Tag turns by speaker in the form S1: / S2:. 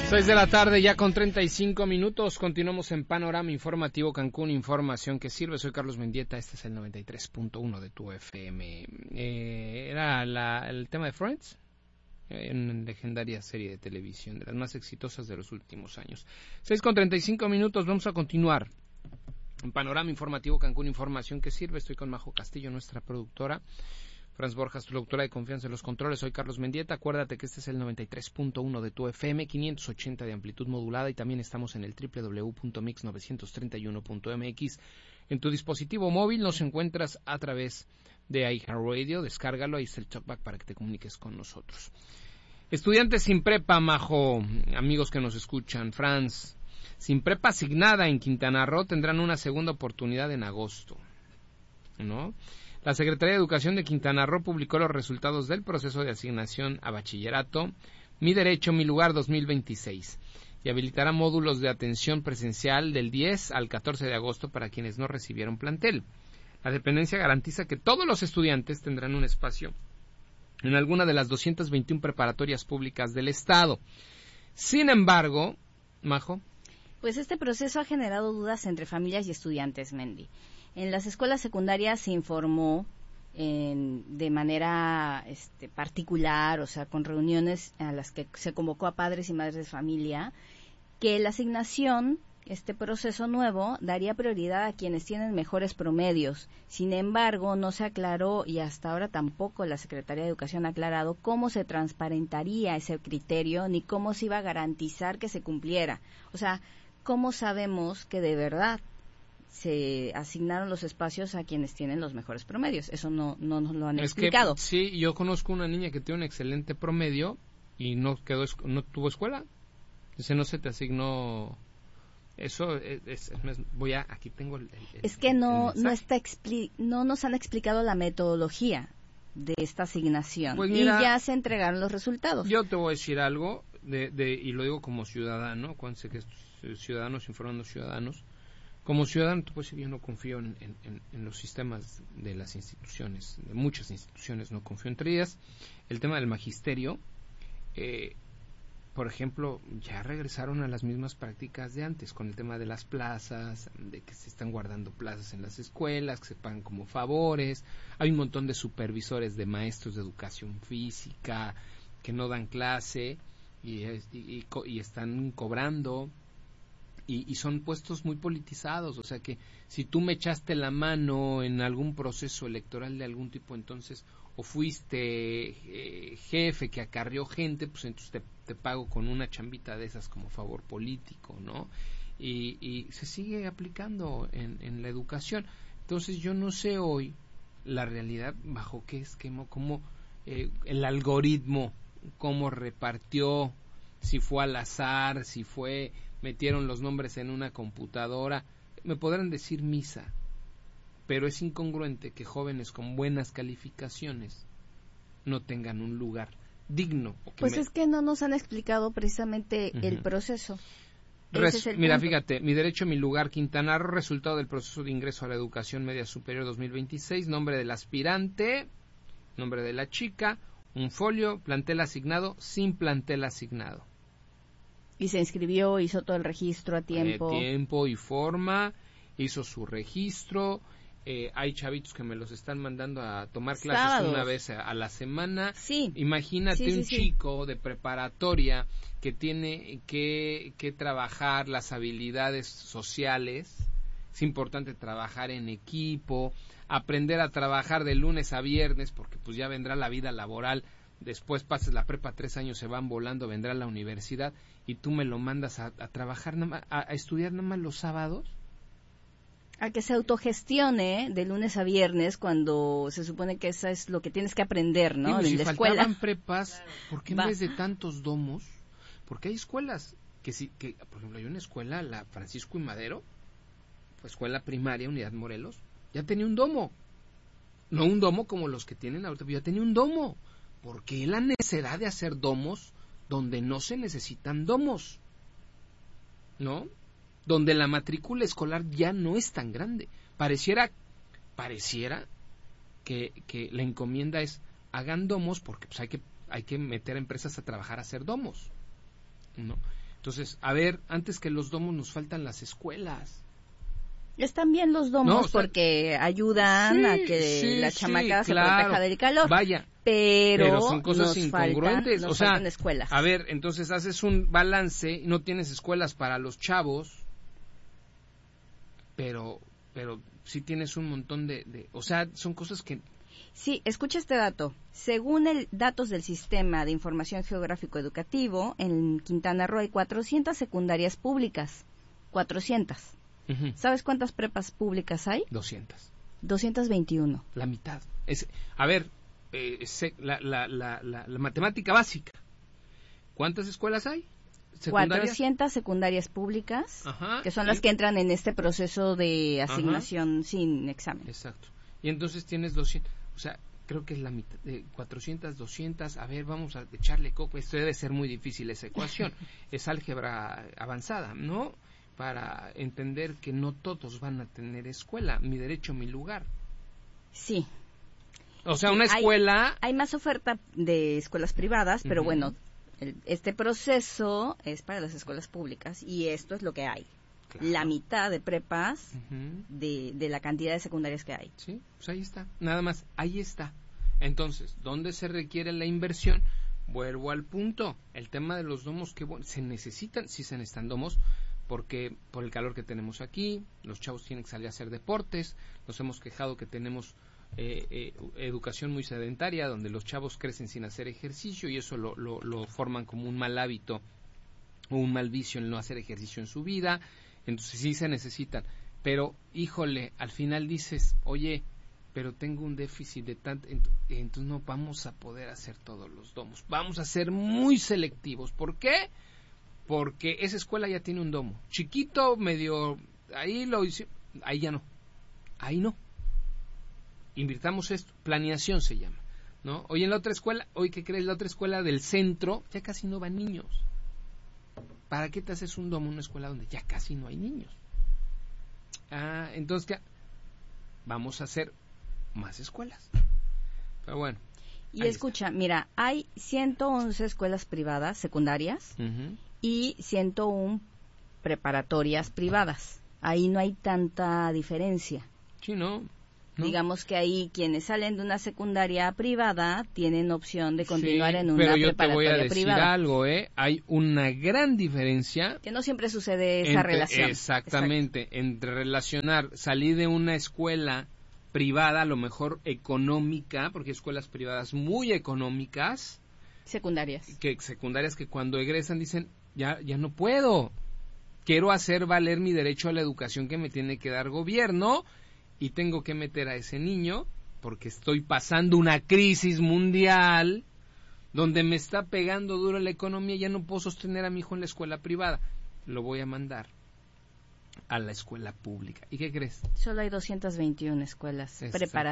S1: 6 de la tarde, ya con 35 minutos. Continuamos en Panorama Informativo Cancún, información que sirve. Soy Carlos Mendieta, este es el 93.1 de tu FM. Era el tema de Friends, una legendaria serie de televisión, de las más exitosas de los últimos años. 6 con 35 minutos, vamos a continuar en Panorama Informativo Cancún, información que sirve. Estoy con Majo Castillo, nuestra productora. Franz Borjas, tu productora de confianza en los controles. Soy Carlos Mendieta. Acuérdate que este es el 93.1 de tu FM, 580 de amplitud modulada, y también estamos en el www.mix931.mx. En tu dispositivo móvil nos encuentras a través de iHeartRadio. Descárgalo, ahí está el talkback para que te comuniques con nosotros. Estudiantes sin prepa, Majo, amigos que nos escuchan, Franz, sin prepa asignada en Quintana Roo tendrán una segunda oportunidad en agosto, ¿no? La Secretaría de Educación de Quintana Roo publicó los resultados del proceso de asignación a bachillerato Mi Derecho, Mi Lugar 2026 y habilitará módulos de atención presencial del 10 al 14 de agosto para quienes no recibieron plantel. La dependencia garantiza que todos los estudiantes tendrán un espacio en alguna de las 221 preparatorias públicas del Estado. Sin embargo, Majo,
S2: pues este proceso ha generado dudas entre familias y estudiantes, Mendy. En las escuelas secundarias se informó de manera particular, o sea, con reuniones a las que se convocó a padres y madres de familia, que la asignación, este proceso nuevo, daría prioridad a quienes tienen mejores promedios. Sin embargo, no se aclaró, y hasta ahora tampoco la Secretaría de Educación ha aclarado cómo se transparentaría ese criterio, ni cómo se iba a garantizar que se cumpliera. O sea, ¿cómo sabemos que de verdad se asignaron los espacios a quienes tienen los mejores promedios? Eso no nos lo han explicado.
S1: Sí, yo conozco una niña que tiene un excelente promedio y no tuvo escuela. Dice, no se te asignó. Eso aquí tengo
S2: es que no nos han explicado la metodología de esta asignación, pues mira, y ya se entregaron los resultados.
S1: Yo te voy a decir algo y lo digo como ciudadano, acuérdense que ciudadanos informando ciudadanos. Como ciudadano, tú puedes decir, yo no confío en los sistemas de las instituciones, de muchas instituciones, no confío entre ellas. El tema del magisterio, por ejemplo, ya regresaron a las mismas prácticas de antes, con el tema de las plazas, de que se están guardando plazas en las escuelas, que se pagan como favores. Hay un montón de supervisores de maestros de educación física que no dan clase y están cobrando. Y son puestos muy politizados, o sea que si tú me echaste la mano en algún proceso electoral de algún tipo, entonces, o fuiste jefe que acarreó gente, pues entonces te pago con una chambita de esas como favor político, ¿no? Y se sigue aplicando en la educación. Entonces yo no sé hoy la realidad bajo qué esquema, cómo el algoritmo, cómo repartió, si fue al azar, si fue... metieron los nombres en una computadora. Me podrán decir misa, pero es incongruente que jóvenes con buenas calificaciones no tengan un lugar digno.
S2: Es que no nos han explicado precisamente el proceso.
S1: Mira, fíjate, Mi Derecho, Mi Lugar, Quintana Roo, resultado del proceso de ingreso a la educación media superior 2026, nombre del aspirante, nombre de la chica, un folio, plantel asignado, sin plantel asignado.
S2: Y se inscribió, hizo todo el registro a tiempo.
S1: Tiempo y forma, hizo su registro. Hay chavitos que me los están mandando a tomar clases sábados, una vez a la semana.
S2: Sí.
S1: Imagínate un chico de preparatoria que tiene que trabajar las habilidades sociales. Es importante trabajar en equipo, aprender a trabajar de lunes a viernes, porque pues ya vendrá la vida laboral. Después pases la prepa, 3 años se van volando, vendrá la universidad y tú me lo mandas a trabajar, a estudiar nada más los sábados.
S2: A que se autogestione de lunes a viernes cuando se supone que eso es lo que tienes que aprender, ¿no?
S1: Digo,
S2: en
S1: si
S2: la escuela.
S1: faltaban prepas, ¿por qué en vez de tantos domos? Porque hay escuelas que por ejemplo, hay una escuela, la Francisco y Madero, pues escuela primaria, Unidad Morelos, ya tenía un domo. No un domo como los que tienen ahorita, pero ya tenía un domo. ¿Por qué la necesidad de hacer domos donde no se necesitan domos? ¿No? Donde la matrícula escolar ya no es tan grande. Pareciera que la encomienda es hagan domos porque pues hay que meter a empresas a trabajar a hacer domos, ¿no? Entonces, a ver, antes que los domos nos faltan las escuelas.
S2: Están bien los domos,
S1: No, o sea,
S2: porque ayudan a que la chamaca se proteja del calor.
S1: Vaya,
S2: pero
S1: son cosas incongruentes.
S2: Nos faltan escuelas.
S1: A ver, entonces haces un balance, no tienes escuelas para los chavos, pero sí tienes un montón o sea, son cosas que...
S2: Sí, escucha este dato. Según datos del Sistema de Información Geográfico Educativo, en Quintana Roo hay 400 secundarias públicas. 400.
S1: Uh-huh.
S2: ¿Sabes cuántas prepas públicas hay?
S1: 200.
S2: 221.
S1: La mitad. A ver, la matemática básica. ¿Cuántas escuelas hay?
S2: 400 secundarias públicas,
S1: ajá,
S2: que son las que entran en este proceso de asignación, ajá, sin examen.
S1: Exacto. Y entonces tienes 200, o sea, creo que es la mitad, de 400, 200, a ver, vamos a echarle coco, esto debe ser muy difícil esa ecuación, es álgebra avanzada, ¿no? Para entender que no todos van a tener escuela, mi derecho, mi lugar.
S2: Sí.
S1: O sea, una escuela...
S2: Hay más oferta de escuelas privadas, pero bueno, este proceso es para las escuelas públicas y esto es lo que hay. Claro. La mitad de prepas de la cantidad de secundarias que hay.
S1: Sí, pues ahí está, nada más, ahí está. Entonces, ¿dónde se requiere la inversión? Vuelvo al punto, el tema de los domos, que se necesitan, sí se necesitan domos, porque por el calor que tenemos aquí, los chavos tienen que salir a hacer deportes, nos hemos quejado que tenemos educación muy sedentaria, donde los chavos crecen sin hacer ejercicio y eso lo forman como un mal hábito o un mal vicio en no hacer ejercicio en su vida. Entonces sí se necesitan, pero híjole, al final dices, oye, pero tengo un déficit de tanto, entonces no vamos a poder hacer todos los domos, vamos a ser muy selectivos. ¿Por qué? Porque esa escuela ya tiene un domo, chiquito, medio, ahí lo hice, ahí ya no, ahí no. Invirtamos esto, planeación se llama, ¿no? Hoy en la otra escuela, hoy ¿qué crees? La otra escuela del centro, ya casi no van niños. ¿Para qué te haces un domo en una escuela donde ya casi no hay niños? Ah, entonces, ¿qué? Vamos a hacer más escuelas. Pero bueno.
S2: Y escucha, mira, hay 111 escuelas privadas secundarias y 101 preparatorias privadas. Ahí no hay tanta diferencia.
S1: Sí, ¿no?
S2: Digamos que ahí quienes salen de una secundaria privada tienen opción de continuar en una
S1: preparatoria privada. Pero yo te voy a decir algo, hay una gran diferencia.
S2: Que no siempre sucede esa relación.
S1: Exactamente, entre relacionar, salir de una escuela privada, a lo mejor económica, porque hay escuelas privadas muy económicas.
S2: Secundarias
S1: que cuando egresan dicen, ya no puedo, quiero hacer valer mi derecho a la educación que me tiene que dar gobierno, y tengo que meter a ese niño porque estoy pasando una crisis mundial donde me está pegando duro la economía, ya no puedo sostener a mi hijo en la escuela privada, lo voy a mandar a la escuela pública. ¿Y qué crees?
S2: Solo hay 221 escuelas preparadas.